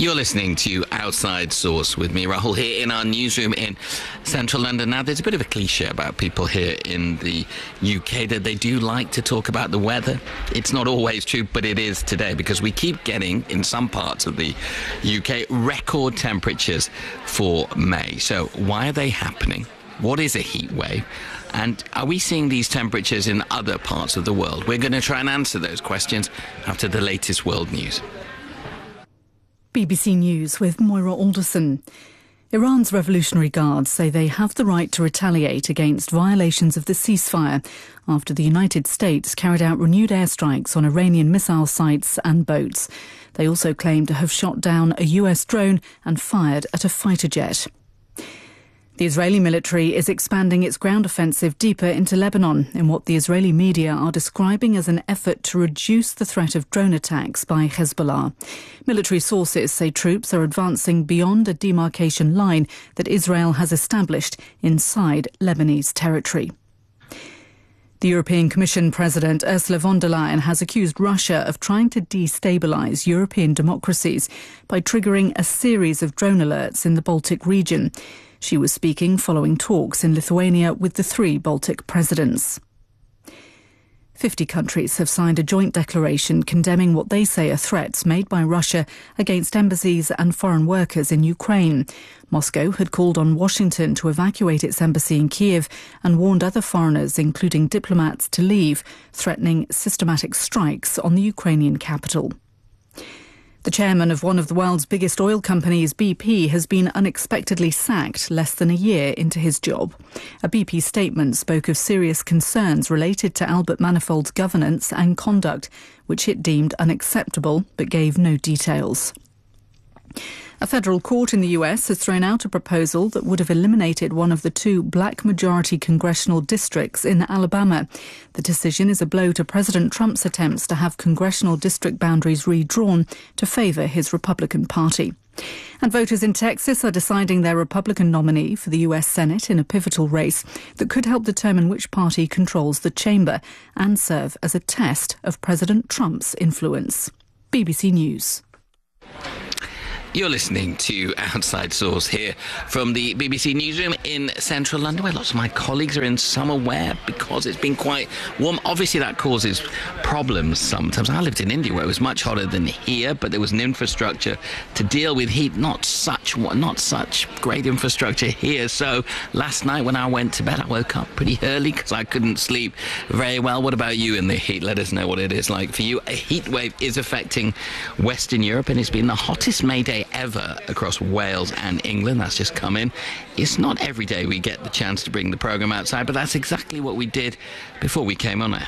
You're listening to Outside Source with me, Rahul, here in our newsroom in central London. Now, there's a bit of a cliche about people here in the UK that they do like to talk about the weather. It's not always true, but it is today, because we keep getting, in some parts of the UK, record temperatures for May. So why are they happening? What is a heat wave? And are we seeing these temperatures in other parts of the world? We're going to try and answer those questions after the latest world news. BBC News with Moira Alderson. Iran's Revolutionary Guards say they have the right to retaliate against violations of the ceasefire after the United States carried out renewed airstrikes on Iranian missile sites and boats. They also claim to have shot down a US drone and fired at a fighter jet. The Israeli military is expanding its ground offensive deeper into Lebanon in what the Israeli media are describing as an effort to reduce the threat of drone attacks by Hezbollah. Military sources say troops are advancing beyond a demarcation line that Israel has established inside Lebanese territory. The European Commission President Ursula von der Leyen has accused Russia of trying to destabilise European democracies by triggering a series of drone alerts in the Baltic region. She was speaking following talks in Lithuania with the three Baltic presidents. 50 countries have signed a joint declaration condemning what they say are threats made by Russia against embassies and foreign workers in Ukraine. Moscow had called on Washington to evacuate its embassy in Kiev and warned other foreigners, including diplomats, to leave, threatening systematic strikes on the Ukrainian capital. The chairman of one of the world's biggest oil companies, BP, has been unexpectedly sacked less than a year into his job. A BP statement spoke of serious concerns related to Albert Manifold's governance and conduct, which it deemed unacceptable but gave no details. A federal court in the US has thrown out a proposal that would have eliminated one of the two black-majority congressional districts in Alabama. The decision is a blow to President Trump's attempts to have congressional district boundaries redrawn to favour his Republican Party. And voters in Texas are deciding their Republican nominee for the US Senate in a pivotal race that could help determine which party controls the chamber and serve as a test of President Trump's influence. BBC News. You're listening to Outside Source here from the BBC Newsroom in central London, where lots of my colleagues are in summer wear because it's been quite warm. Obviously, that causes problems sometimes. I lived in India where it was much hotter than here, but there was an infrastructure to deal with heat. Not such great infrastructure here. So last night when I went to bed, I woke up pretty early because I couldn't sleep very well. What about you in the heat? Let us know what it is like for you. A heat wave is affecting Western Europe, and it's been the hottest May Day ever across Wales and England. That's just come in. It's not every day we get the chance to bring the programme outside, but that's exactly what we did before we came on air.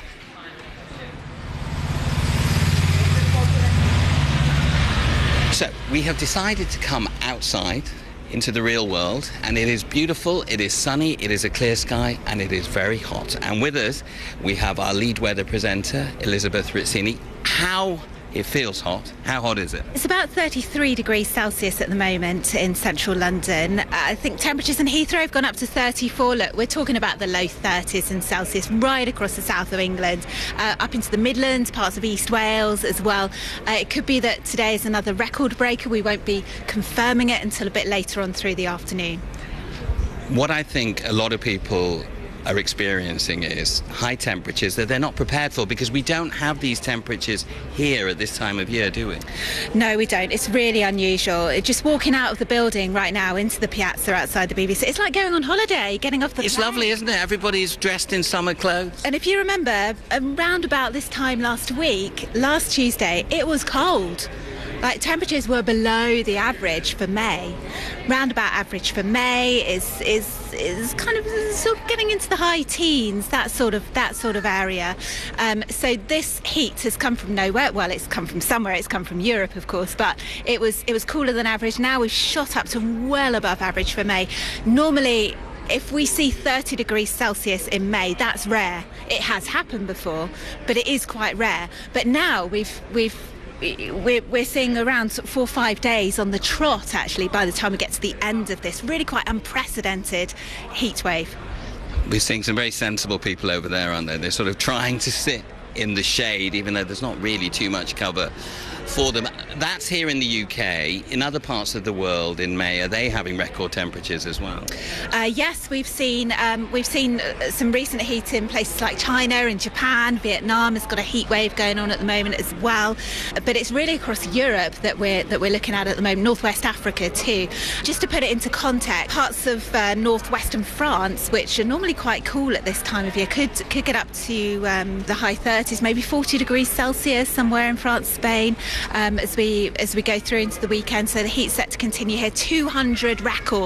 So we have decided to come outside into the real world, and it is beautiful, it is sunny, it is a clear sky, and it is very hot. And with us we have our lead weather presenter, Elizabeth Rizzini. It feels hot. How hot is it? It's about 33 degrees Celsius at the moment in central London. I think temperatures in Heathrow have gone up to 34. Look, we're talking about the low 30s in Celsius right across the south of England, up into the Midlands, parts of East Wales as well. It could be that today is another record breaker. We won't be confirming it until a bit later on through the afternoon. What I think a lot of people are experiencing is high temperatures that they're not prepared for, because we don't have these temperatures here at this time of year, do we? No, we don't. It's really unusual. Just walking out of the building right now into the piazza outside the BBC, it's like going on holiday, getting off the plane. It's lovely, isn't it? Everybody's dressed in summer clothes. And if you remember, around about this time last week, last Tuesday, it was cold. Like, temperatures were below the average for May. Roundabout average for May is kind of sort of getting into the high teens, that sort of area. So this heat has come from nowhere. Well, it's come from somewhere. It's come from Europe, of course, but it was cooler than average. Now we've shot up to well above average for May. Normally, if we see 30 degrees Celsius in May, that's rare. It has happened before, but it is quite rare. But now we're seeing around 4 or 5 days on the trot, actually, by the time we get to the end of this really quite unprecedented heat wave. We're seeing some very sensible people over there, aren't they? They're sort of trying to sit in the shade, even though there's not really too much cover for them. That's here in the UK. In other parts of the world in May, are they having record temperatures as well? Yes, we've seen some recent heat in places like China and Japan. Vietnam has got a heat wave going on at the moment as well. But it's really across Europe that we're looking at the moment. Northwest Africa too. Just to put it into context, parts of northwestern France, which are normally quite cool at this time of year, could get up to the high 30s, maybe 40 degrees Celsius somewhere in France, Spain, as we go through into the weekend. So the heat's set to continue here. 200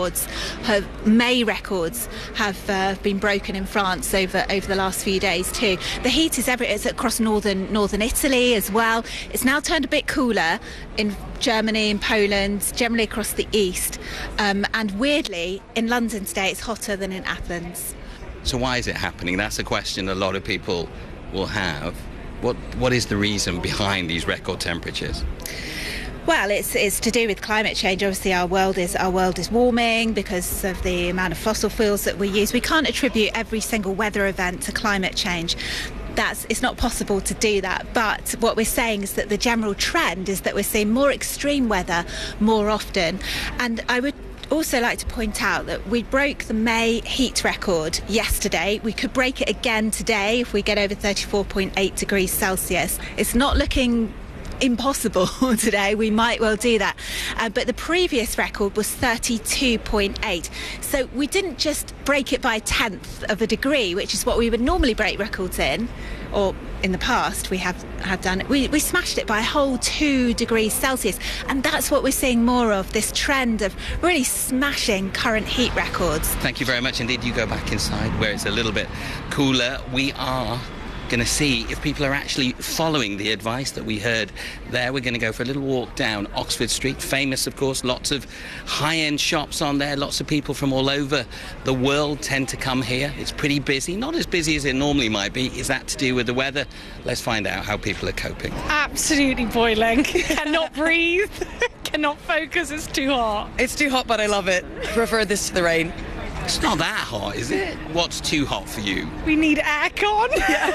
May records have been broken in France over the last few days too. The heat is everywhere. It's across northern Italy as well. It's now turned a bit cooler in Germany and Poland, generally across the east. And weirdly, in London today, it's hotter than in Athens. So why is it happening? That's a question a lot of people will have. What is the reason behind these record temperatures? Well, it's to do with climate change. Obviously, our world is warming because of the amount of fossil fuels that we use. We can't attribute every single weather event to climate change. It's not possible to do that. But what we're saying is that the general trend is that we're seeing more extreme weather more often. And I would also like to point out that we broke the May heat record yesterday. We could break it again today if we get over 34.8 degrees Celsius. It's not looking impossible today. We might well do that. But the previous record was 32.8. So we didn't just break it by a tenth of a degree, which is what we would normally break records in, or in the past we have done. We smashed it by a whole 2 degrees Celsius. And that's what we're seeing more of, this trend of really smashing current heat records. Thank you very much indeed. You go back inside where it's a little bit cooler. We are going to see if people are actually following the advice that we heard there. We're going to go for a little walk down Oxford Street, famous of course, lots of high-end shops on there, lots of people from all over the world tend to come here. It's pretty busy, not as busy as it normally might be. Is that to do with the weather? Let's find out how people are coping. Absolutely boiling. Cannot breathe, cannot focus, it's too hot. It's too hot, but I love it. Prefer this to the rain. It's not that hot, is it? What's too hot for you? We need aircon.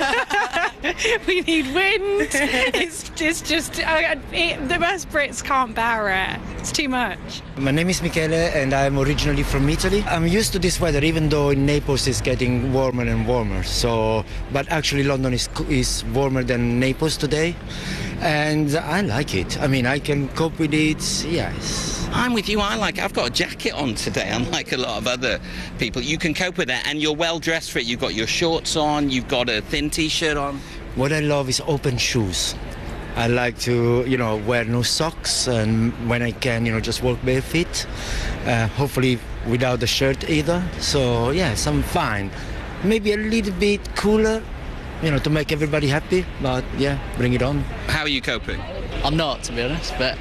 We need wind. It's just the most Brits can't bear it. It's too much. My name is Michele and I'm originally from Italy. I'm used to this weather, even though in Naples it's getting warmer and warmer. But actually London is warmer than Naples today, and I like it. I mean, I can cope with it. Yes. I'm with you. I've got a jacket on today, unlike a lot of other people. You can cope with that, and you're well dressed for it. You've got your shorts on, you've got a thin t-shirt on. What I love is open shoes. I like to, wear no socks, and when I can, just walk bare feet. Hopefully without a shirt either. So yes, I'm fine. Maybe a little bit cooler, to make everybody happy. But yeah, bring it on. How are you coping? I'm not, to be honest, but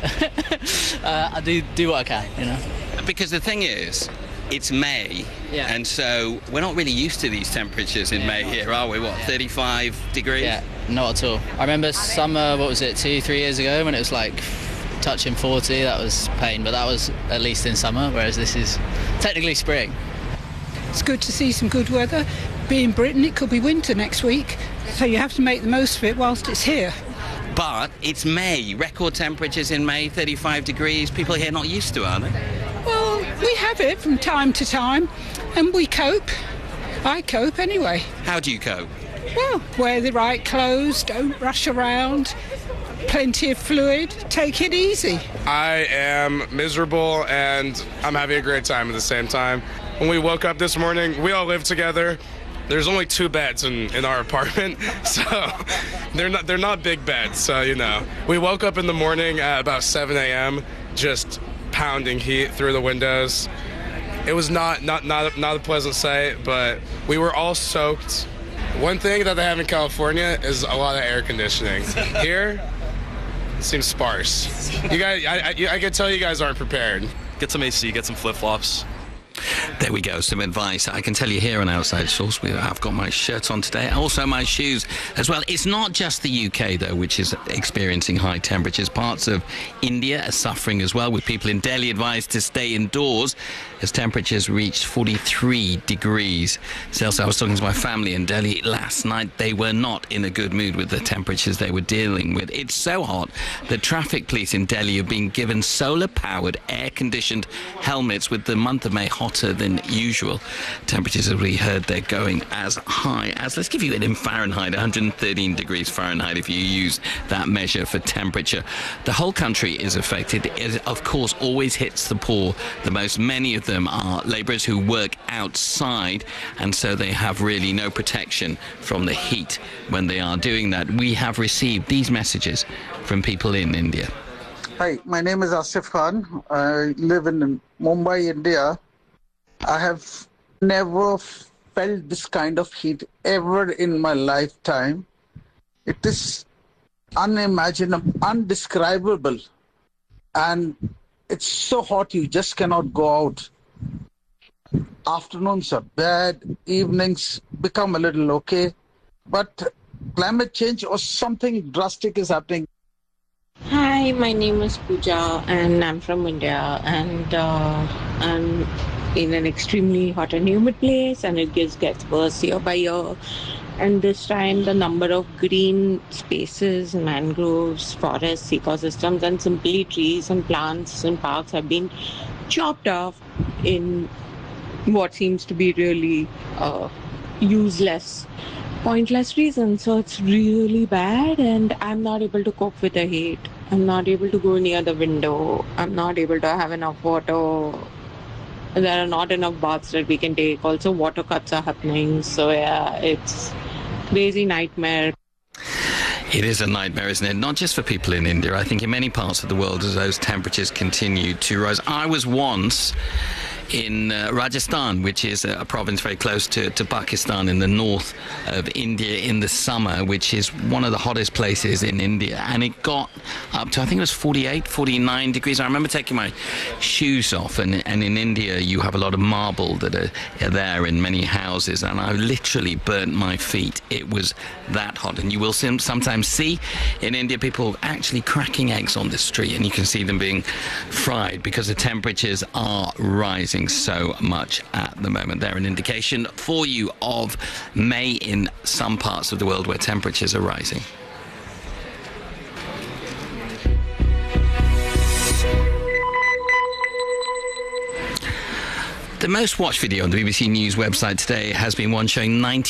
I do what I can, Because the thing is, it's May, yeah. And so we're not really used to these temperatures in May here, are we? 35 degrees? Yeah, not at all. I remember summer, 2-3 years ago, when it was like touching 40, that was pain, but that was at least in summer, whereas this is technically spring. It's good to see some good weather. Being Britain, it could be winter next week, so you have to make the most of it whilst it's here. But it's May, record temperatures in May, 35 degrees. People here not used to, are they? Well, we have it from time to time, and we cope. I cope anyway. How do you cope? Well, wear the right clothes, don't rush around, plenty of fluid, take it easy. I am miserable and I'm having a great time at the same time. When we woke up this morning, we all live together. There's only 2 beds in our apartment, so they're not big beds. So we woke up in the morning at about 7 a.m. just pounding heat through the windows. It was not a pleasant sight, but we were all soaked. One thing that they have in California is a lot of air conditioning. Here, it seems sparse. You guys, I can tell you guys aren't prepared. Get some AC, get some flip-flops. There we go, some advice. I can tell you here on Outside Source, I've got my shirt on today, also my shoes as well. It's not just the UK, though, which is experiencing high temperatures. Parts of India are suffering as well, with people in Delhi advised to stay indoors as temperatures reached 43 degrees Celsius. I was talking to my family in Delhi last night. They were not in a good mood with the temperatures they were dealing with. It's so hot that traffic police in Delhi have been given solar-powered, air-conditioned helmets, with the month of May hotter than usual. Temperatures, as we heard, they're going as high as, let's give you it in Fahrenheit, 113 degrees Fahrenheit if you use that measure for temperature. The whole country is affected. It, of course, always hits the poor the most. Many of them are labourers who work outside, and so they have really no protection from the heat when they are doing that. We have received these messages from people in India. Hi, my name is Asif Khan. I live in Mumbai, India. I have never felt this kind of heat ever in my lifetime. It is unimaginable, undescribable, and it's so hot you just cannot go out. Afternoons are bad, evenings become a little okay, but climate change or something drastic is happening. Hi, my name is Pooja and I'm from India, and I'm in an extremely hot and humid place, and it gets worse year by year. And this time the number of green spaces, mangroves, forests, ecosystems, and simply trees and plants and parks have been chopped off in what seems to be really useless, pointless reasons. So it's really bad, and I'm not able to cope with the heat. I'm not able to go near the window. I'm not able to have enough water. There are not enough baths that we can take. Also, water cuts are happening. So yeah, it's crazy nightmare. It is a nightmare, isn't it? Not just for people in India. I think in many parts of the world, as those temperatures continue to rise. I was once in Rajasthan, which is a province very close to Pakistan, in the north of India, in the summer, which is one of the hottest places in India. And it got up to, I think it was 48, 49 degrees. I remember taking my shoes off, and in India you have a lot of marble that are there in many houses, and I literally burnt my feet. It was that hot. And you will sometimes see in India people actually cracking eggs on the street, and you can see them being fried because the temperatures are rising so much at the moment. They're an indication for you of May in some parts of the world where temperatures are rising. The most watched video on the BBC News website today has been one showing 90